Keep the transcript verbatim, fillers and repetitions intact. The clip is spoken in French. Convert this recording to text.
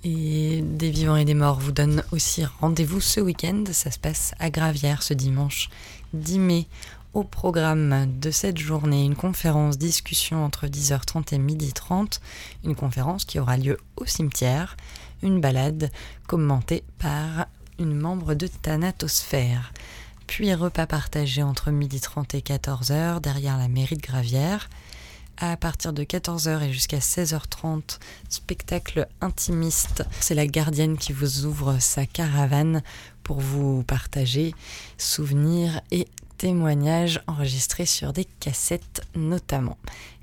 Et des vivants et des morts vous donnent aussi rendez-vous ce week-end. Ça se passe à Gravières ce dimanche dix mai. Au programme de cette journée, une conférence discussion entre dix heures trente et midi trente. Une conférence qui aura lieu au cimetière. Une balade commentée par une membre de Thanatosphère. Puis repas partagé entre midi trente et quatorze heures derrière la mairie de Gravières. À partir de quatorze heures et jusqu'à seize heures trente, spectacle intimiste. C'est la gardienne qui vous ouvre sa caravane pour vous partager souvenirs et témoignages enregistrés sur des cassettes notamment.